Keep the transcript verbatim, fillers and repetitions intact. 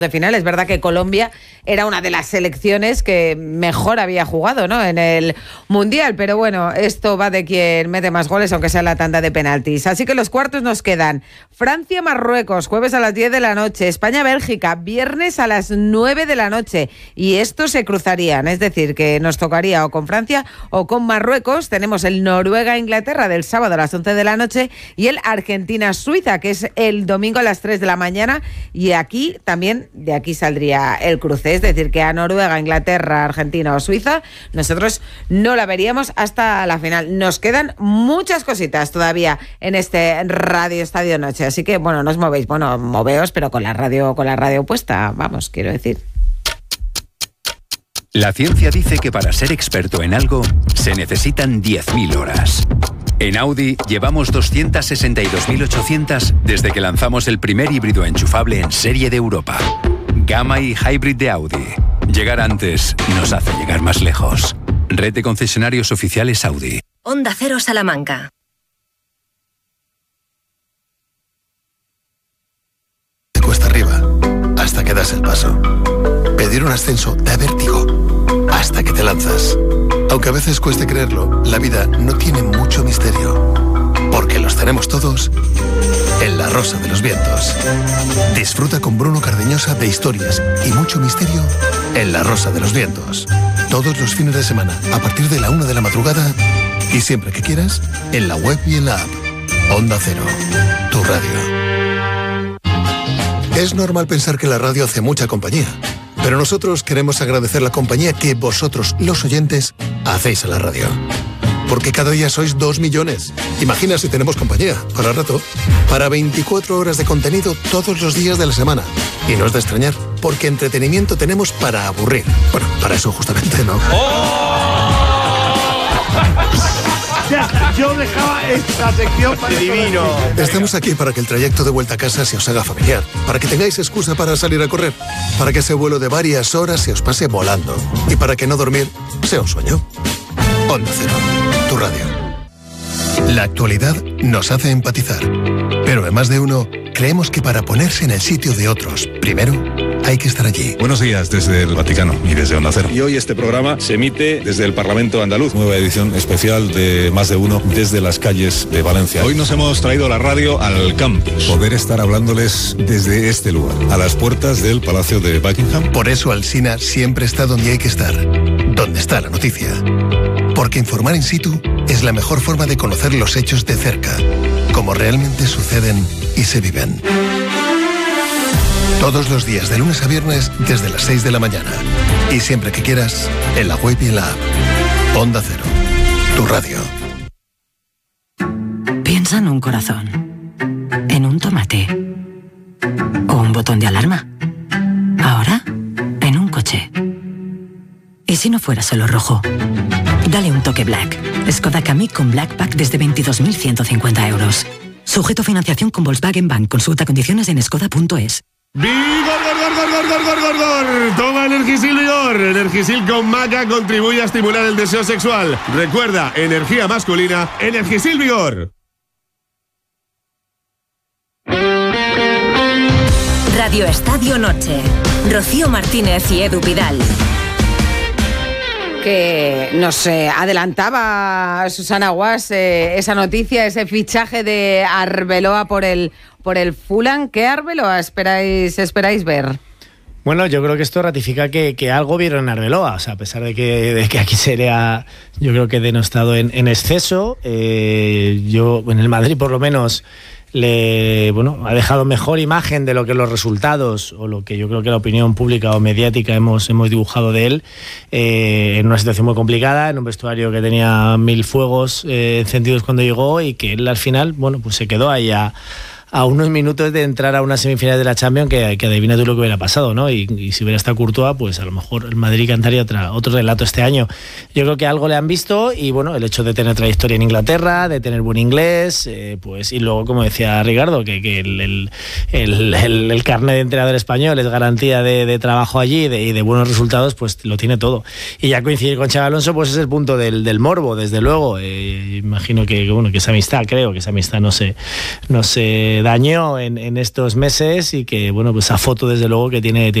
de final. Es verdad que Colombia era una de las selecciones que mejor había jugado, ¿no?, en el Mundial, pero bueno, esto va de quien mete más goles, aunque sea en la tanda de penaltis. Así que los cuartos nos quedan Francia-Marruecos, jueves a las diez de la noche, España-Bélgica, viernes a las nueve de la noche, y estos se cruzarían, es decir, que nos tocaría o con Francia o con Marruecos. Tenemos el Noruega-Inglaterra del sábado a las once de la noche y el Argentina-Suiza, que es el domingo a las tres de la mañana, y aquí también de aquí saldría el cruce, es decir, que a Noruega, Inglaterra, Argentina o Suiza nosotros no la veríamos hasta la final. Nos quedan muchas cositas todavía en este Radio Estadio Noche, así que bueno, no os movéis, bueno, moveos, pero con la radio, con la radio puesta, vamos, quiero decir. La ciencia dice que para ser experto en algo se necesitan diez mil horas. En Audi llevamos doscientas sesenta y dos mil ochocientas desde que lanzamos el primer híbrido enchufable en serie de Europa. Gamma y Hybrid de Audi. Llegar antes nos hace llegar más lejos. Red de concesionarios oficiales Audi. Onda Cero Salamanca. Te cuesta arriba hasta que das el paso. Pedir un ascenso da vértigo hasta que te lanzas. Aunque a veces cueste creerlo, la vida no tiene mucho misterio, porque los tenemos todos en La Rosa de los Vientos. Disfruta con Bruno Cardeñosa de historias y mucho misterio en La Rosa de los Vientos. Todos los fines de semana, a partir de la una de la madrugada, y siempre que quieras, en la web y en la app. Onda Cero, tu radio. Es normal pensar que la radio hace mucha compañía, pero nosotros queremos agradecer la compañía que vosotros, los oyentes, hacéis a la radio. Porque cada día sois dos millones. Imagina si tenemos compañía, para rato, para veinticuatro horas de contenido todos los días de la semana. Y no es de extrañar, porque entretenimiento tenemos para aburrir. Bueno, para eso justamente no. ¡Oh! Yo dejaba esta sección para divino. Estamos aquí para que el trayecto de vuelta a casa se os haga familiar, para que tengáis excusa para salir a correr, para que ese vuelo de varias horas se os pase volando y para que no dormir sea un sueño. Onda Cero, tu radio. La actualidad nos hace empatizar, pero en Más de Uno creemos que para ponerse en el sitio de otros, primero hay que estar allí. Buenos días desde el Vaticano y desde Onda Cero. Y hoy este programa se emite desde el Parlamento Andaluz. Nueva edición especial de Más de Uno desde las calles de Valencia. Hoy nos hemos traído la radio al campus. Poder estar hablándoles desde este lugar, a las puertas del Palacio de Buckingham. Por eso Alsina siempre está donde hay que estar, donde está la noticia. Porque informar in situ es la mejor forma de conocer los hechos de cerca, como realmente suceden y se viven. Todos los días, de lunes a viernes, desde las seis de la mañana. Y siempre que quieras, en la web y en la app. Onda Cero, tu radio. Piensa en un corazón, en un tomate o un botón de alarma. Ahora, en un coche. ¿Y si no fuera solo rojo? Dale un toque Black. Skoda Kamiq con Black Pack desde veintidós mil ciento cincuenta euros. Sujeto a financiación con Volkswagen Bank. Consulta condiciones en skoda punto es. ¡Vigor, gor, gor, gor, gor, gor, gor, gor! Toma Energisil Vigor. Energisil con maca contribuye a estimular el deseo sexual. Recuerda, energía masculina, Energisil Vigor. Radio Estadio Noche. Rocío Martínez y Edu Vidal. Que nos eh, adelantaba Susana Guas eh, esa noticia, ese fichaje de Arbeloa por el por el Fulham. ¿Qué Arbeloa esperáis esperáis ver? Bueno, yo creo que esto ratifica que, que algo vieron en Arbeloa, o sea, a pesar de que, de que aquí sería, yo creo que denostado en, en exceso. Eh, yo en el Madrid por lo menos le bueno ha dejado mejor imagen de lo que los resultados o lo que yo creo que la opinión pública o mediática hemos, hemos dibujado de él, eh, en una situación muy complicada, en un vestuario que tenía mil fuegos eh, encendidos cuando llegó, y que él al final bueno pues se quedó ahí a a unos minutos de entrar a una semifinal de la Champions, que, que adivina tú lo que hubiera pasado, ¿no? Y, y si hubiera estado Courtois, pues a lo mejor el Madrid cantaría otra, otro relato este año. Yo creo que algo le han visto, y bueno, el hecho de tener trayectoria en Inglaterra, de tener buen inglés, eh, pues y luego, como decía Ricardo, que, que el, el, el, el, el carnet de entrenador español es garantía de, de trabajo allí de, y de buenos resultados, pues lo tiene todo. Y ya coincidir con Xabi Alonso, pues es el punto del, del morbo, desde luego. Eh, imagino que, bueno, que esa amistad, creo que esa amistad no se, no se daño en, en estos meses y que, bueno, pues esa foto desde luego que tiene...